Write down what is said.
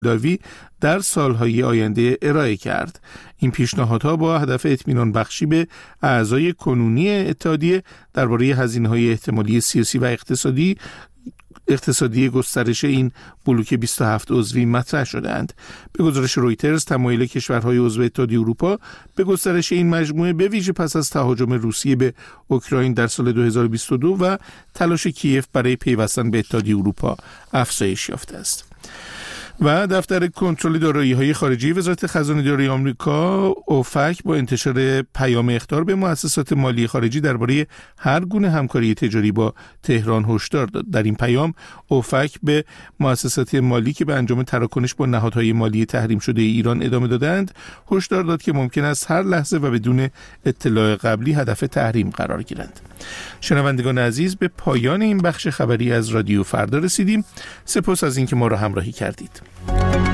مولداوی در سالهای آینده ارائه کرد. این پیشنهادها با هدف اطمینان بخشی به اعضای کنونی اتحادیه درباره هزینه‌های احتمالی سیاسی و اقتصادی گسترش این بلوک 27 عضوی مطرح شدند. به گزارش رویترز، تمایل کشورهای عضو اتحادیه اروپا به گسترش این مجموعه به ویژه پس از تهاجم روسیه به اوکراین در سال 2022 و تلاش کیف برای پیوستن به اتحادیه اروپا افزایش یافته است. و دفتر کنترل دارایی‌های خارجی وزارت خزانه‌داری آمریکا اوفک با انتشار پیام اخطار به مؤسسات مالی خارجی درباره هر گونه همکاری تجاری با تهران هشدار داد. در این پیام اوفک به مؤسسات مالی که به انجام تراکنش با نهادهای مالی تحریم شده ایران ادامه دادند هشدار داد که ممکن است هر لحظه و بدون اطلاع قبلی هدف تحریم قرار گیرند. شنوندگان عزیز، به پایان این بخش خبری از رادیو فردا رسیدیم. سپاس از اینکه ما را همراهی کردید.